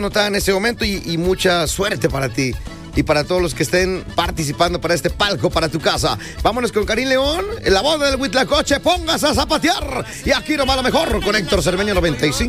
nota en ese momento y mucha suerte para ti y para todos los que estén participando para este palco para tu casa. Vámonos con Karim León, en la voz del Huitlacoche. Póngase a zapatear. Y aquí nomás lo mejor con Héctor Cermeño 95.